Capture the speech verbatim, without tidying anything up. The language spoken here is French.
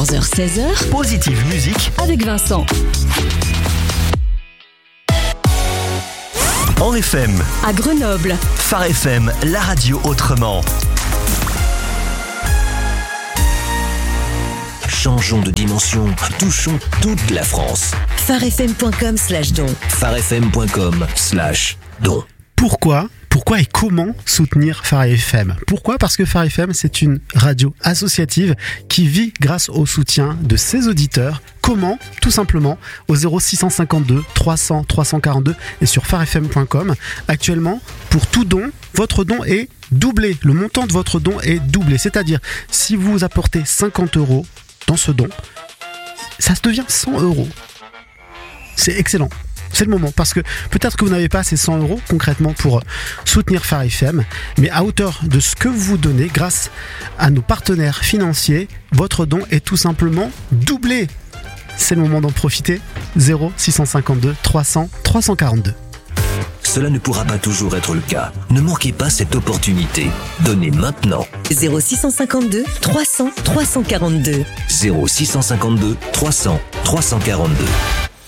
quatorze heures seize heures, Positive Musique avec Vincent. en F M. À Grenoble. Phare F M, la radio autrement. Changeons de dimension, touchons toute la France. pharefm.com slash don. pharefm.com slash don. Pourquoi Pourquoi et comment soutenir Phare F M ? Pourquoi ? Parce que Phare F M, c'est une radio associative qui vit grâce au soutien de ses auditeurs. Comment ? Tout simplement au zéro six cent cinquante-deux trois cents trois cent quarante-deux et sur pharefm point com. Actuellement, pour tout don, votre don est doublé. Le montant de votre don est doublé. C'est-à-dire, si vous apportez cinquante euros dans ce don, ça devient cent euros. C'est excellent. C'est le moment, parce que peut-être que vous n'avez pas ces cent euros concrètement pour soutenir Phare F M, mais à hauteur de ce que vous donnez, grâce à nos partenaires financiers, votre don est tout simplement doublé. C'est le moment d'en profiter. zéro six cent cinquante-deux trois cents trois cent quarante-deux. Cela ne pourra pas toujours être le cas. Ne manquez pas cette opportunité. Donnez maintenant. zéro six cent cinquante-deux trois cents trois cent quarante-deux. zéro six cent cinquante-deux trois cents trois cent quarante-deux.